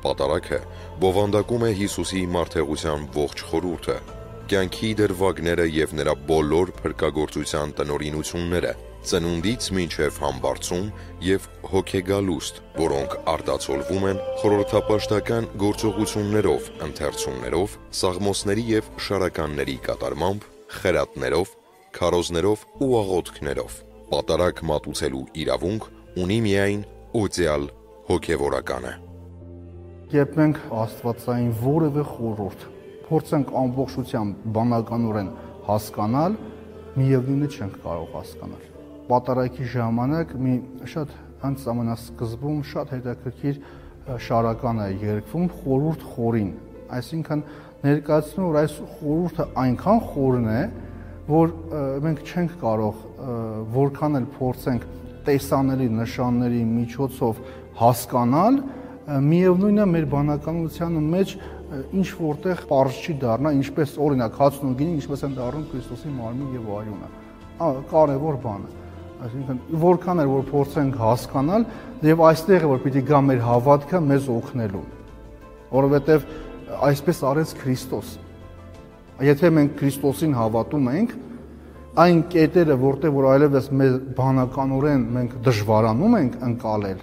Պատարագը բովանդակում է Հիսուսի մարդեղության ողջ խորհուրդը, կյանքի դրվագները և նրա բոլոր փրկagorցության տնօրինությունները, ծնունդից մինչև համբարձում և հոգեգալուստ, որոնք արտացոլվում են խորհրդապաշտական գործողություններով, ընթերցումներով, սաղմոսների և շարականների կատարմամբ, խրատներով, քարոզներով ու աղոթքներով։ Պատարագ մատուցելու իրավունք ունի միայն օծյալ հոգևորականը։ Երբ մենք աստվածային որևէ խորհուրդ փորձենք ամբողջությամբ բանականորեն հասկանալ, միևնույնը չենք կարող հասկանալ։ Պատարագի ժամանակ մի շատ հենց ամենասկզբում շատ հետաքրքիր շարական է երգվում խորհուրդ խորին, այսինքն ներկայացնում որ այս խորհուրդը այնքան խորն է, որ մենք չենք կարող որքան էլ փորձենք տեսանելի նշանների միջոցով հասկանալ, միևնույնն է մեր բանականության մեջ ինչ որտեղ պարզ չի դառնա, ինչպես օրինակ հացն ու գինին, ինչպես են դառնում Քրիստոսի մարմին եւ արյունը։ Կարևոր բան է։ Այսինքն որքան էլ որ փորձենք հասկանալ, եւ այստեղ է որ պիտի գա մեր հավատքը մեզ օգնելու։ Որովհետեւ այսպես արեց Քրիստոս։ Եթե մենք Քրիստոսին հավատում ենք, այն կետերը, որտեղ որ այլևս մեր բանականորեն մենք դժվարանում ենք ընկալել,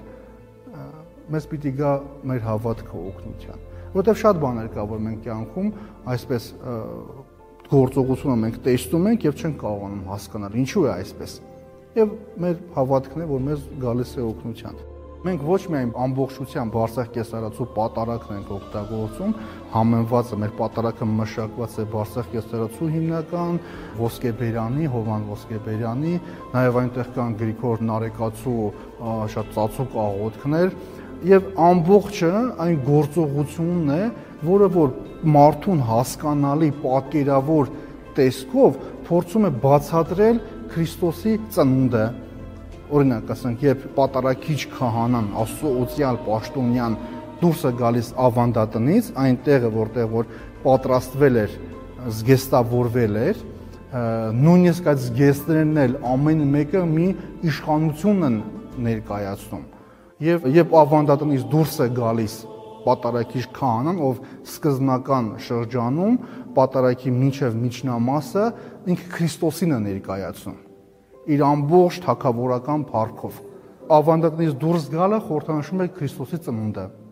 մեզ պիտի գա մեր հավատքը օգնության։ Որտեղ շատ բաներ կա, որ մենք կյանքում այսպես գործողությունը մենք տեսնում ենք եւ չենք կարողանում հասկանալ ինչու է այսպես։ Եվ մեր հավատքն է, որ մեզ գալիս է օգնության։ Մենք ոչ միայն ամբողջությամբ Բարսեղ կեսարացու պատարագն ենք օգտագործում, համեմված է մեր պատարագը մշակված է Բարսեղ կեսարացու հիմնական ոսկեբերանի, Հովան ոսկեբերանի, նաև այնտեղ կան Գրիգոր Նարեկացու շատ ծածուկ աղոթքներ, եւ ամբողջը այն գործողությունն է, որը որ մարդուն հասկանալի պատկերավոր տեսքով փորձում է բացատրել Քրիստոսի ծնունդը։ Օրինակ ասենք, երբ պատարագիչ քահանան Աստծո օծյալ պաշտոնյան դուրս է գալիս ավանդատնից, այն տեղը, որտեղ որ պատրաստվել էր, զգեստավորվել էր, նույնիսկ այդ զգեստներն էլ ամեն մեկը մի իշխանություն են ներկայացնում։ Եվ երբ ավանդատնից դուրս է գալիս պատարագիչ քահանան, ով սկզբնական շրջանում պատարագի մինչև միջնամասը ինքը Քրիստոսին է ներկայացնում իր ամբողջ թագավորական փառքով։ Ավանդատնից դուրս գալը խորհրդանշում է Քրիստոսի ծնունդը։